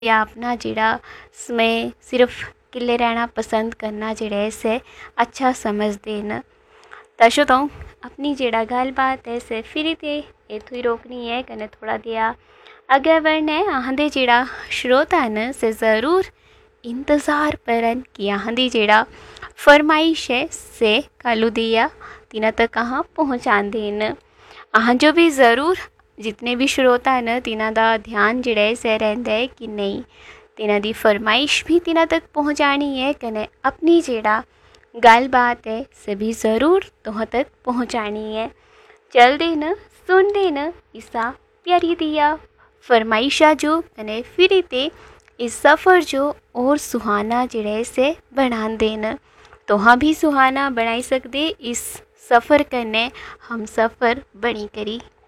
या अपना जेड़ा समय सिर्फ किले रहना पसंद करना जेड़ा इसे अच्छा समझते न। तशो तो अपनी जेड़ा गलबात है इसे फिर ते इत्थों ही रोकनी है कने थोड़ा दिया अगे बढ़ना है। आंदे जेड़ा श्रोता न से ज़रूर इंतज़ार करन कि आंदी जेड़ा फरमाइश है से कालू दिया तिना तक कहाँ पहुँचा देन। जो भी ज़रूर जितने भी श्रोता न तिना दा ध्यान जेड़ा है से रहंदा है कि नहीं तिना दी फरमाइश भी तिना तक पहुँचानी है कने अपनी जेड़ा गलबात है से भी ज़रूर तुह तक पहुँचानी है। चल दे न सुन दे न इसा प्यारी दिया फरमाइशा जो कने फिर ते इस सफ़र जो और सुहाना जेड़ा से बना देन। तो हाँ भी सुहाना बनाई सकते इस सफ़र कने हम सफ़र बनी करी।